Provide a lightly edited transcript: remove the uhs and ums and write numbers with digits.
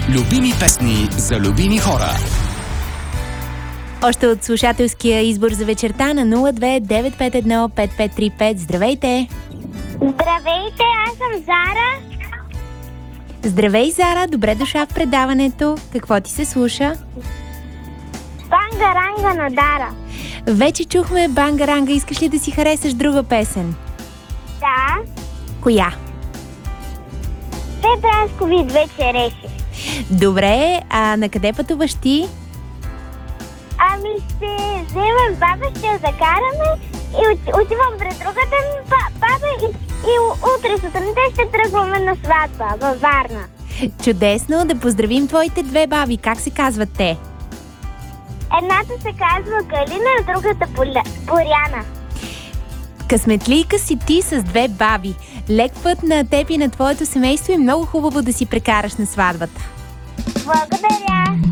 Любими песни за любими хора. Още от слушателския избор за вечерта на 02-951-5535. Здравейте! Здравейте, аз съм Зара. Здравей, Зара! Добре дошла в предаването. Какво ти се слуша? Бангаранга на Дара. Вече чухме Бангаранга. Искаш ли да си харесаш друга песен? Да. Коя? Две браскови, две череши. Добре, а на къде пътуваш ти? Ами ще вземем баба, ще я закараме и отивам пред другата ми баба и утре сутринта ще тръгваме на сватба във Варна. Чудесно, да поздравим твоите две баби. Как се казват те? Едната се казва Галина, а другата Боряна. Късметлийка си ти с две баби. Лек път на теб и на твоето семейство и много хубаво да си прекараш на сватбата. Благодаря!